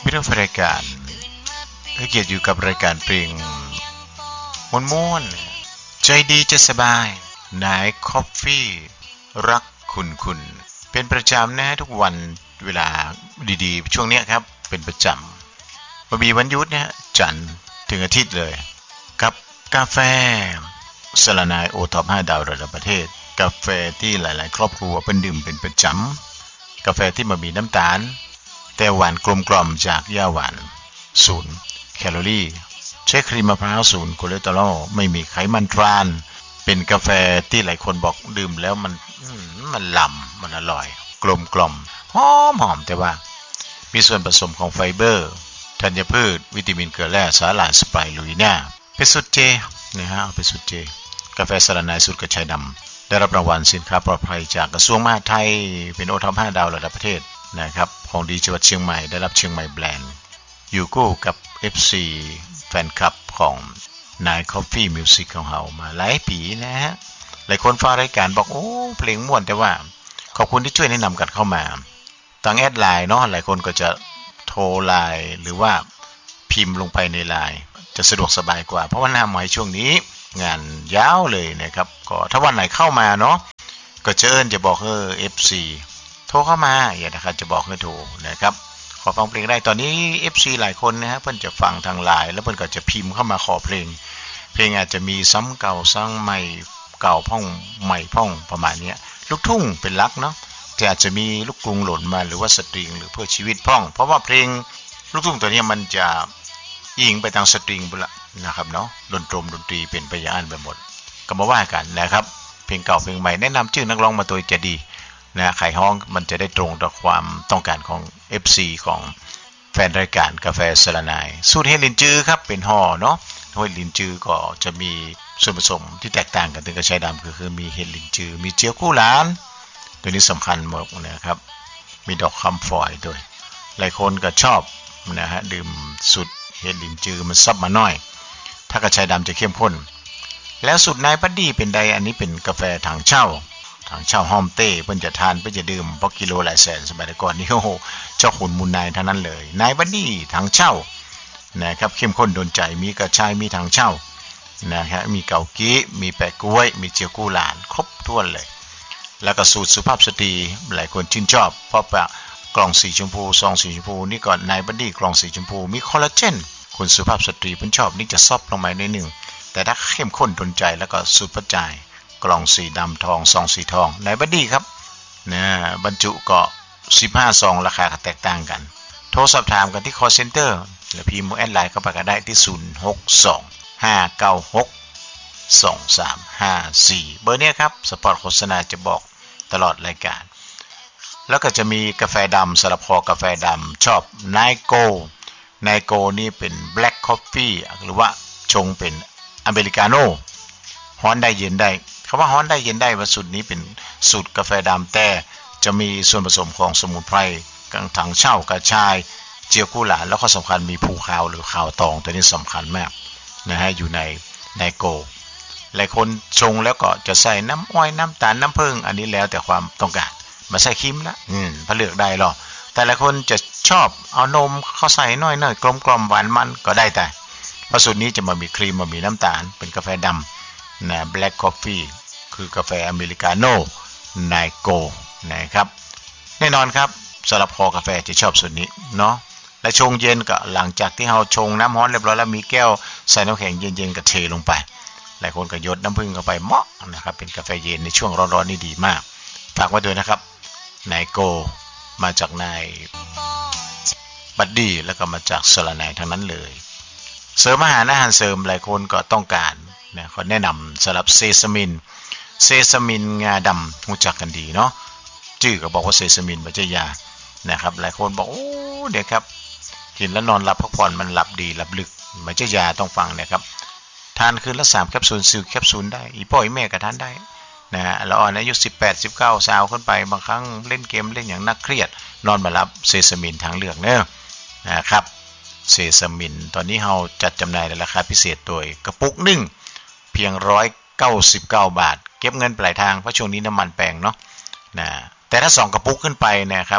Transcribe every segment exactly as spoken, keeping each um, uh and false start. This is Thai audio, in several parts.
มิตรรายการให้เกียรติอยู่กับรายการเพลงม้วนๆใจดีจะสบายนายคอฟฟี่รักคุณคุณเป็นประจำนะทุกวันเวลาดีๆช่วงนี้ครับเป็นประจำมามีวันหยุดนะจันทร์ถึงอาทิตย์เลยกับกาแฟสลานายโอท็อปห้าดาวระดับประเทศกาแฟที่หลายๆครอบครัวเป็นดื่มเป็นประจำกาแฟที่มามีน้ำตาลแต่หวานกลมกล่อมจากหญ้าหวานศูนย์แคลอรี่ใช้ครีมมะพร้าวศูนย์คอเลสเตอรอลไม่มีไขมันทรานเป็นกาแฟที่หลายคนบอกดื่มแล้วมันมันล้ำมันอร่อยกลมกล่อมหอมหอมแต่ว่ามีส่วนผสมของไฟเบอร์ธัญพืชวิตามินเกลือแร่สาหร่ายสไปรูลิน่าเป็นสูตรเจนะฮะเอาเป็นสูตรเจกาแฟสลานายสูตรกระชายดำได้รับรางวัลสินค้าปลอดภัยจากกระทรวงมหาดไทยเป็นโอท็อปห้าดาวระดับประเทศนะครับของดีจังหวัดเชียงใหม่ได้รับเชียงใหม่แบรนด์อยู่คู่กับ เอฟ ซี แฟนคลับของนาย Coffee Music ของเรามาหลายปีนะฮะหลายคนฟังรายการบอกโอ้เพลงม่วนแต่ว่าขอบคุณที่ช่วยแนะนำกันเข้ามาทางแอดไลน์เนาะหลายคนก็จะโทรไลน์หรือว่าพิมพ์ลงไปในไลน์จะสะดวกสบายกว่าเพราะว่าหน้าใหม่ช่วงนี้งานยาวเลยนะครับก็ถ้าวันไหนเข้ามาเนาะก็จะเอิ้นจะบอกเออ เอฟ ซี โทรเข้ามาอย่านะครับจะบอกให้โทรนะครับขอฟังเพลงได้ตอนนี้ เอฟ ซี หลายคนนะฮะเพิ่นจะฟังทางไลน์แล้วเพิ่นก็จะพิมพ์เข้ามาขอเพลงเพลงอาจจะมีซ้ำเก่าซ้ำใหม่เก่าพ่องใหม่พ่องประมาณนี้ลูกทุ่งเป็นหลักเนาะแต่อาจจะมีลูกกรุงหล่นมาหรือว่าสตริงหรือเพื่อชีวิตพ่องเพราะว่าเพลงลูกทุ่งตัวนี้มันจะยิงไปทางสตริงบุละนะครับเนาะดนตรีดนตรีเป็นไปอย่างไปหมดก็มาว่ากันนะครับเพลงเก่าเพลงใหม่แนะนำชื่อนักร้องมาตัวจะดีนะไขห้องมันจะได้ตรงต่อความต้องการของ เอฟ ซี ของแฟนรายการกาแฟสลานายสูตรเฮลินจือครับเป็นห่อเนาะเฮลินจือก็จะมีส่วนผสมที่แตกต่างกันถึงกระชายดำก็คือมีเฮลินจือมีเจียวกู้หลานตัวนี้สำคัญมากนะครับมีดอกคำฝอยด้วยหลายคนก็ชอบนะฮะดื่มสูตรเฮลินจือมันซับมาหน่อยถ้ากระชายดำจะเข้มข้นแล้วสูตรนายบัดดี้เป็นใดอันนี้เป็นกาแฟถังเช่าทางเช่าห้อมเต้เพิ่นจะทานเพิ่นจะดื่มเพราะกิโลหลายแสนสมัยก่อนนี่โอ้โหเจ้าขุนมูลนายทั้งนั้นเลยนายบัดดี้ทางเช่านะครับเข้มข้นโดนใจมีกระชายมีทางเช่านะครับมีเกากี้มีแปะกล้วยมีเจียวกู้หลานครบถ้วนเลยแล้วก็สูตรสุภาพสตรีหลายคนชื่นชอบเพราะว่ากล่องสีชมพูซองสีชมพูนี่ก่อนนายบัดดี้กล่องสีชมพูมีคอลลาเจนคนสุภาพสตรีเพิ่นชอบนี่จะซอฟลงมาหน่อยนึงแต่ถ้าเข้มข้นโดนใจแล้วก็สูตรประจายกล่องสีดำทองซองสีทองนายบัดดี้ครับนะบรรจุก็สิบห้าซองราคาแตกต่างกันโทรสอบถามกันที่ call center หรือพิมพ์แอดไลน์เข้าไปก็ได้ที่ศูนย์ หก สอง ห้า เก้า หก สอง สาม ห้า สี่เบอร์นี้ครับสปอตโฆษณาจะบอกตลอดรายการแล้วก็จะมีกาแฟดำสลับคอกาแฟดำชอบไนโกไนโกนี่เป็น black coffee หรือว่าชงเป็นอเมริกาโน่ฮ้อนได้เย็นได้คำว่าฮ้อนได้เย็นได้ว่าสูตรนี้เป็นสูตรกาแฟดำแต่จะมีส่วนผสมของสมุนไพรกังถังเช่ากระชายเจียวกู้หลานแล้วก็สำคัญมีภูขาวหรือขาวตองตัวนี้สำคัญมากนะฮะอยู่ในไนโกหลายคนชงแล้วก็จะใส่น้ำอ้อยน้ำตาลน้ำผึ้งอันนี้แล้วแต่ความต้องการมาใส่ครีมละอืมพอเลือกได้หรอแต่หลายคนจะชอบเอานมเข้าใส่น้อยๆกลมๆหวานมันก็ได้แต่เพราะสูตรนี้จะมามีครีมมามีน้ำตาลเป็นกาแฟดำนะ black coffee คือกาแฟอเมริกาโน่ไนโกนะครับแน่นอนครับสำหรับคอกาแฟจะชอบสูตรนี้เนาะและชงเย็นก็หลังจากที่เราชงน้ำร้อนเรียบร้อยแล้วมีแก้วใส่น้ำแข็งเย็นๆก็เทลงไปหลายคนก็หยดน้ำผึ้งเข้าไปเหมาะนะครับเป็นกาแฟเย็นในช่วงร้อนๆนี่ดีมากฝากไว้ด้วยนะครับไนโกมาจากนายบัดดี้แล้วก็มาจากสลานายทั้งนั้นเลยเสริมอาหารอาหารเสริมหลายคนก็ต้องการนะเขาแนะนำสำหรับเซซามินเซซามินงาดำรู้จักกันดีเนาะชื่อก็บอกว่าเซซามินบัจยานะครับหลายคนบอกโอ้เดี๋ยวครับกินแล้วนอนหลับพักผ่อนมันหลับดีหลับลึกบัจยาต้องฟังนะครับทานคืนละสามแคปซูลสี่แคปซูลได้อีพ่ออีแม่ก็ทานได้นะฮะแล้วอ่อนอายุสิบแปด สิบเก้าสาวขึ้นไปบางครั้งเล่นเกมเล่นอย่างนักเครียดนอนมารับเซซามินทางเลือกเนอะนะครับเซซามินตอนนี้เราจัดจำหน่ายในราคาพิเศษโดยกระปุกหนึ่งเพียงหนึ่งร้อยเก้าสิบเก้าบาทเก็บเงินปลายทางเพราะช่วงนี้น้ำมันแพงเนาะนะแต่ถ้าสองกระปุกขึ้นไปนะครับ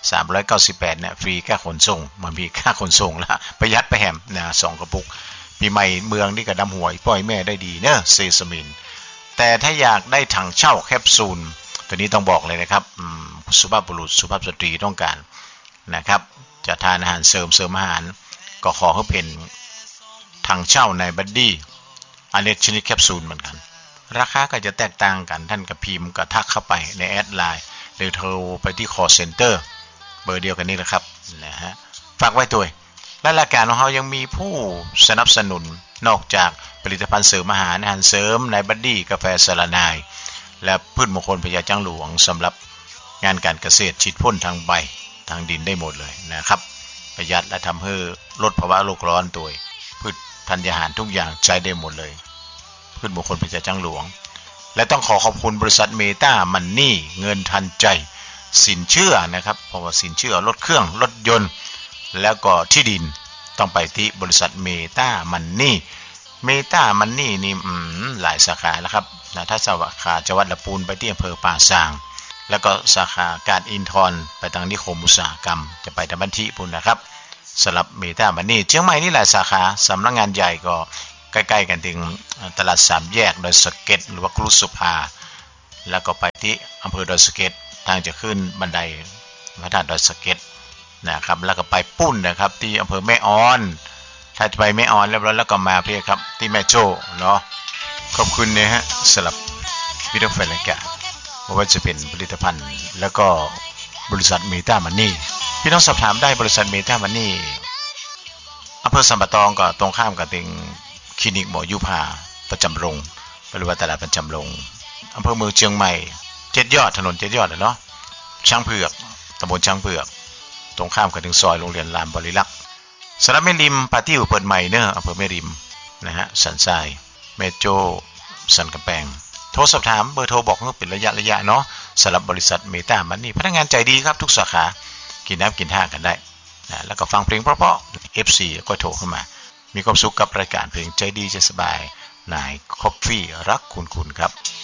สามร้อยเก้าสิบแปดเนี่ยฟรีค่าขนส่งมันมีค่าขนส่งแล้วประหยัดไปแหมนะสองกระปุกปีใหม่เมืองนี่ก็ดำหัวปล่อยแม่ได้ดีเนอะเซซามินแต่ถ้าอยากได้ถังเช่าแคปซูลตัวนี้ต้องบอกเลยนะครับสุภาพบุรุษสุภาพสตรีต้องการนะครับจะทานอาหารเสริมเสริมอาหารก็ขอให้เป็นถังเช่าในบัดดี้อันนี้ชนิดแคปซูลเหมือนกันราคาก็จะแตกต่างกันท่านกับพิมพ์ก็ทักเข้าไปในแอดไลน์หรือโทรไปที่ call center เบอร์เดียวกันนี้แหละครับนะฮะฝากไว้ด้วยและรายการของเรายังมีผู้สนับสนุนนอกจากผลิตภัณฑ์เสริมอาหารอาหารเสริมในบัดดี้กาแฟสารนายและพืชมงคลพญาจังหลวงสำหรับงานการเกษตรฉีดพ่นทางใบทางดินได้หมดเลยนะครับประหยัดและทำให้ลดภาวะโลกร้อนตัวพืชธัญญาหารทุกอย่างใช้ได้หมดเลยพืชมงคลพญาจังหลวงและต้องขอขอบคุณบริษัทเมตามันนี่เงินทันใจสินเชื่อนะครับเพราะว่าสินเชื่อรถเครื่องรถยนต์แล้วก็ที่ดินต้องไปที่บริษัทเมตามันนี่เมตามันนี่นี่หลายสาขาแล้วครับนะถ้าสาขาจังหวัดลำพูนไปที่อำเภอป่าซางแล้วก็สาขาการอินทรไปทางนิคมอุตสาหกรรมจะไปทางบันทิปุ่นนะครับสำหรับเมตามันนี่เชียงใหม่นี่หลายสาขาสำนักงานใหญ่ก็ใกล้ๆกันถึงตลาดสามแยกดอยสะเก็ดหรือว่าครุสุภาแล้วก็ไปที่อำเภอดอยสะเก็ดทางจะขึ้นบันไดพระธาตุดอยสะเก็ดนะครับแล้วก็ไปปุ้นนะครับที่อำเภอแม่ออนถ้าจะไปแม่ออนแล้วแล้วก็มาเพี่ครับที่แม่โจ้เนาะขอบคุณนะฮะสำหรับวิดีโอแฟนรายการไม่ว่าจะเป็นผลิตภัณฑ์แล้วก็บริษัทเมตามันนี่พี่น้องสอบถามได้บริษัทเมตามันนี่อำเภอสัมปะตองก็ตรงข้ามกับติงคลินิกหมอยุพาประจำโรงหรือว่าตลาดประจำโรงอำเภอเมืองเชียงใหม่เจ็ดยอดถนนเจ็ดยอดเนาะช้างเผือกตำบลช้างเผือกตรงข้ามกับถึงซอยโรงเรียนลานบริลักษ์สำหรับแม่ริมปาติ้วเปิดใหม่เนอะอำเภอแม่ริมนะฮะสันทรายแม่โจ้สันกำแพงโทรสอบถามเบอร์โทรบอกให้เป็นระยะระยะเนาะสำหรับบริษัทเมตามันนี่พนักงานใจดีครับทุกสาขากินน้ำกินท่ากันได้นะแล้วก็ฟังเพลงเพราะๆ เอฟ ซี ก็โทรเข้ามามีความสุขกับรายการเพลงใจดีใจสบายนายคอฟฟี่รักคุณคุณครับ